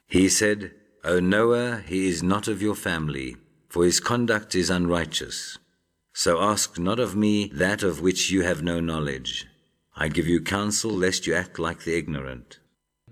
He said, O Noah, he is not of your family, for his conduct is unrighteous. So ask not of me that of which you have no knowledge. I give you counsel lest you act like the ignorant.